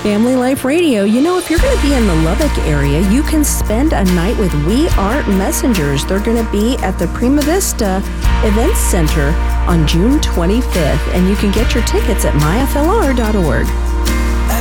Family Life Radio. You know, if you're going to be in the Lubbock area, you can spend a night with We Art Messengers. They're going to be at the Prima Vista Events Center on June 25th, and you can get your tickets at myflr.org.